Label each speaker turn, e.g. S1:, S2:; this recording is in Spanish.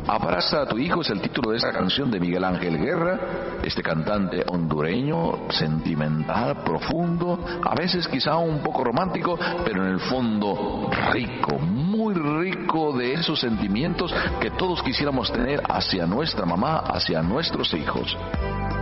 S1: Abraza a tu hijo es el título de esta canción de Miguel Ángel Guerra, este cantante hondureño, sentimental, profundo, a veces quizá un poco romántico, pero en el fondo rico, muy rico de esos sentimientos que todos quisiéramos tener hacia nuestra mamá, hacia nuestros hijos.